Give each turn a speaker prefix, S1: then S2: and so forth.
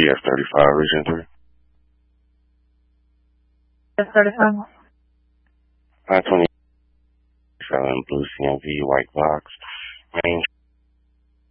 S1: PS35 Region 3.
S2: PS35.
S1: 527 Blue CMV, white box, main